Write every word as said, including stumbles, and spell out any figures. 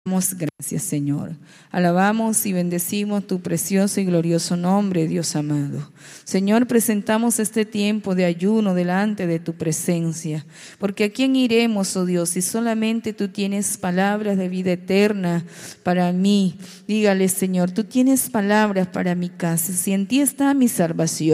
Damos gracias, Señor. Alabamos y bendecimos tu precioso y glorioso nombre, Dios amado. Señor, presentamos este tiempo de ayuno delante de tu presencia, porque ¿a quién iremos, oh Dios, si solamente tú tienes palabras de vida eterna para mí? Dígale, Señor, tú tienes palabras para mi casa, si en ti está mi salvación.